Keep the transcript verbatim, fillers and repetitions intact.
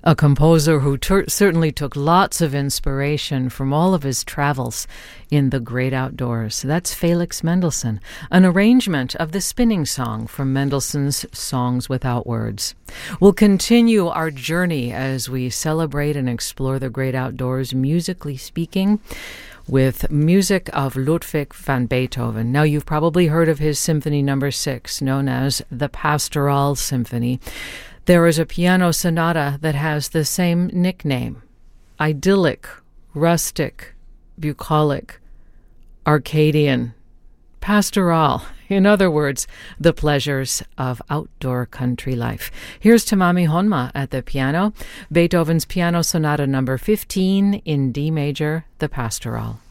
a composer who ter- certainly took lots of inspiration from all of his travels in the great outdoors. That's Felix Mendelssohn, an arrangement of the Spinning Song from Mendelssohn's Songs Without Words. We'll continue our journey as we celebrate and explore the great outdoors, musically speaking, with music of Ludwig van Beethoven. Now, you've probably heard of his Symphony Number Six, known as the Pastoral Symphony. There is a piano sonata that has the same nickname: idyllic, rustic, bucolic, Arcadian, pastoral. In other words, the pleasures of outdoor country life. Here's Tamami Honma at the piano, Beethoven's Piano Sonata Number fifteen in D major, the Pastoral.